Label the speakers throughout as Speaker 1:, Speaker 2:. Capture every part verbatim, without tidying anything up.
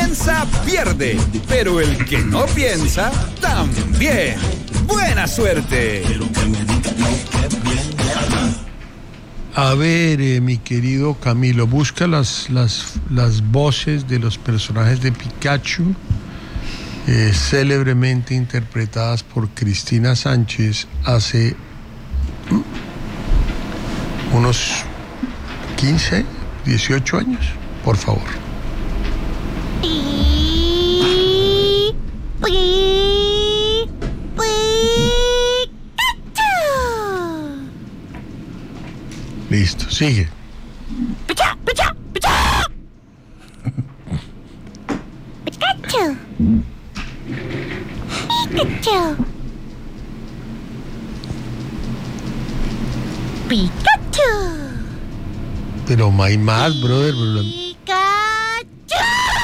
Speaker 1: piensa, pierde. Pero el que no piensa, también. ¡Buena suerte!
Speaker 2: A ver, eh, mi querido Camilo, busca las, las, las voces de los personajes de Pikachu, eh, célebremente interpretadas por Cristina Sánchez hace unos quince, dieciocho años, por favor. Listo, sigue.
Speaker 3: Pikachu, Pikachu, Pikachu. Pikachu. Pikachu.
Speaker 2: Pero no hay más, brother.
Speaker 3: Pikachu.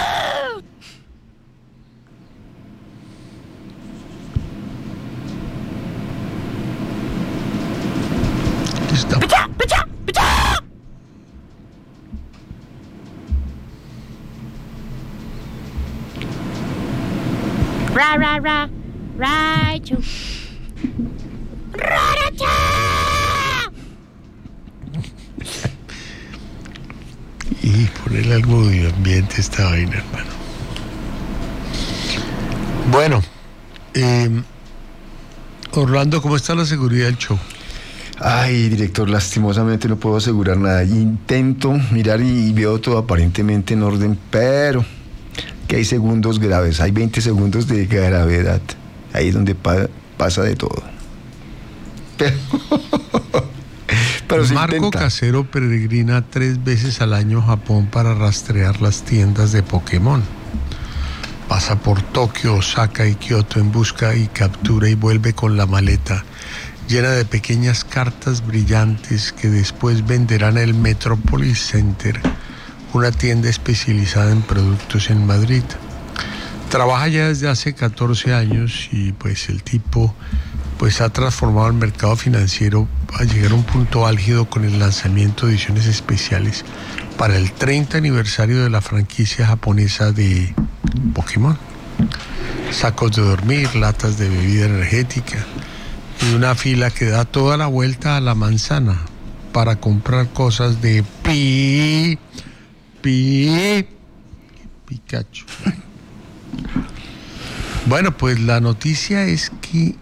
Speaker 2: Está.
Speaker 3: Pikachu, Pikachu, Pikachu. Ra ra ra, Raichu. Raracha.
Speaker 2: Y ponerle algo de ambiente a esta vaina, hermano. Bueno, eh, Orlando, ¿cómo está la seguridad del show?
Speaker 4: Ay, director, lastimosamente no puedo asegurar nada. Intento mirar y veo todo aparentemente en orden, pero que hay segundos graves, hay veinte segundos de gravedad. Ahí es donde pa- pasa de todo. Pero, pero se
Speaker 2: Marco
Speaker 4: intenta.
Speaker 2: Casero peregrina tres veces al año a Japón para rastrear las tiendas de Pokémon. Pasa por Tokio, Osaka y Kioto en busca y captura y vuelve con la maleta llena de pequeñas cartas brillantes que después venderán en el Metropolis Center, una tienda especializada en productos en Madrid. Trabaja ya desde hace catorce años y pues el tipo pues ha transformado el mercado financiero a llegar a un punto álgido con el lanzamiento de ediciones especiales para el treinta aniversario de la franquicia japonesa de Pokémon. Sacos de dormir, latas de bebida energética y una fila que da toda la vuelta a la manzana para comprar cosas de pi, pi, Pikachu. Bueno, pues la noticia es que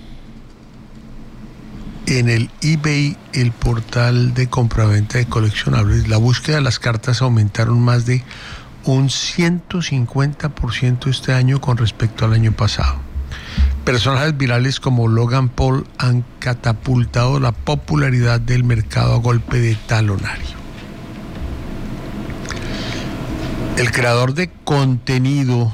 Speaker 2: en el eBay, el portal de compraventa de coleccionables, la búsqueda de las cartas aumentaron más de un ciento cincuenta por ciento este año con respecto al año pasado. Personajes virales como Logan Paul han catapultado la popularidad del mercado a golpe de talonario. El creador de contenido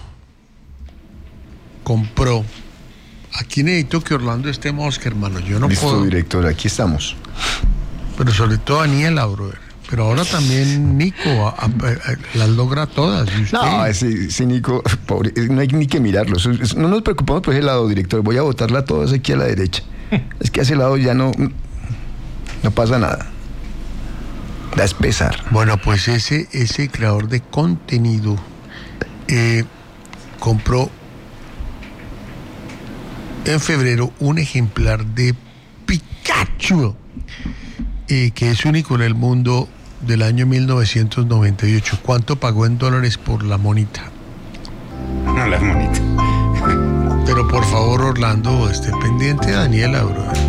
Speaker 2: compró. Aquí necesito que Orlando esté mosca, hermano. Yo no
Speaker 4: Listo,
Speaker 2: puedo.
Speaker 4: director, aquí estamos.
Speaker 2: Pero sobre todo Daniela, brother. Pero ahora también Nico a, a, a, las logra todas. ¿Y usted?
Speaker 4: No, ese, ese Nico, pobre, no hay ni que mirarlo. Eso, eso, no nos preocupamos por ese lado, director. Voy a botarla a todas aquí a la derecha. Es que a ese lado ya no, no pasa nada. Da es pesar.
Speaker 2: Bueno, pues ese, ese creador de contenido eh, compró en febrero un ejemplar de Pikachu, eh, que es único en el mundo, del año mil novecientos noventa y ocho. ¿Cuánto pagó en dólares por la monita?
Speaker 5: No, la monita.
Speaker 2: Pero por favor, Orlando, esté pendiente de Daniela, brother.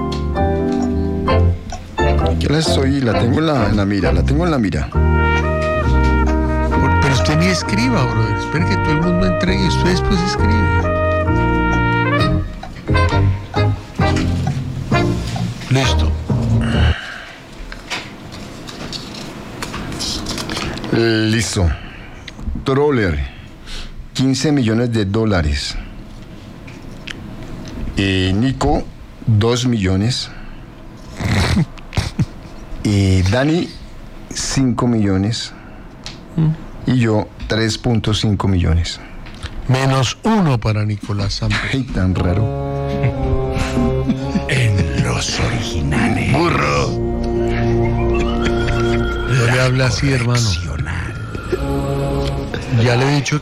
Speaker 4: Yo la estoy, la tengo en la, en la mira, la tengo en la mira.
Speaker 2: Por- Pero usted ni escriba, brother. Espere que todo el mundo entregue y usted después escribe. Listo.
Speaker 4: Listo. Troller, quince millones de dólares. Eh, Nico, dos millones. Y Dani, cinco millones. Y yo, tres punto cinco millones.
Speaker 2: Menos uno para Nicolás Samper.
Speaker 4: Ay, tan raro.
Speaker 5: En los originales.
Speaker 2: ¡Burro! No le habla así, hermano. Ya le he dicho